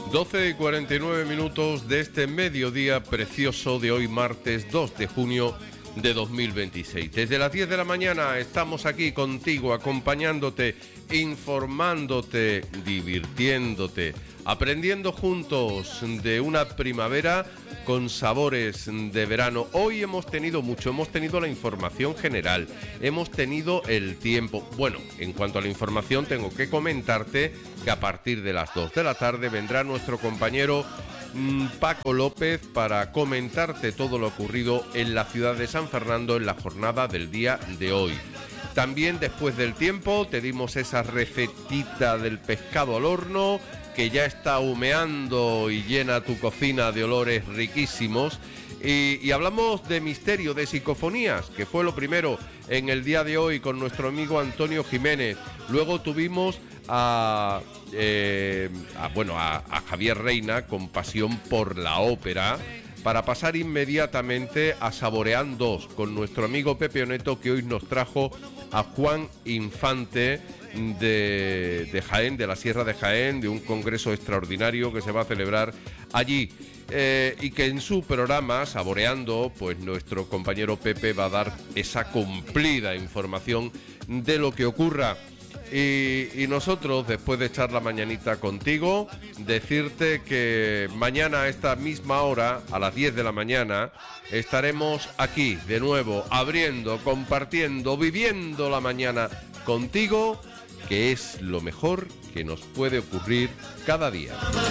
12:49 de este mediodía precioso de hoy, martes 2 de junio de 2026. Desde las 10 de la mañana estamos aquí contigo, acompañándote, informándote, divirtiéndote, aprendiendo juntos de una primavera con sabores de verano. Hoy hemos tenido mucho, hemos tenido la información general, hemos tenido el tiempo. Bueno, en cuanto a la información tengo que comentarte que a partir de las 2 de la tarde vendrá nuestro compañero Paco López para comentarte todo lo ocurrido en la ciudad de San Fernando en la jornada del día de hoy. También después del tiempo te dimos esa recetita del pescado al horno que ya está humeando y llena tu cocina de olores riquísimos. Y hablamos de misterio, de psicofonías, que fue lo primero en el día de hoy con nuestro amigo Antonio Jiménez. Luego tuvimos a Javier Reina con pasión por la ópera, para pasar inmediatamente a Saboreando con nuestro amigo Pepe Oneto, que hoy nos trajo a Juan Infante de Jaén, de la Sierra de Jaén, de un congreso extraordinario que se va a celebrar allí. Y que en su programa Saboreando, pues nuestro compañero Pepe va a dar esa cumplida información de lo que ocurra. Y nosotros, después de echar la mañanita contigo, decirte que mañana a esta misma hora, a las 10 de la mañana, estaremos aquí de nuevo, abriendo, compartiendo, viviendo la mañana contigo, que es lo mejor que nos puede ocurrir cada día.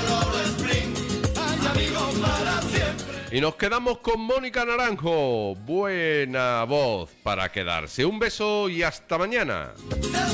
Y nos quedamos con Mónica Naranjo, buena voz para quedarse. Un beso y hasta mañana.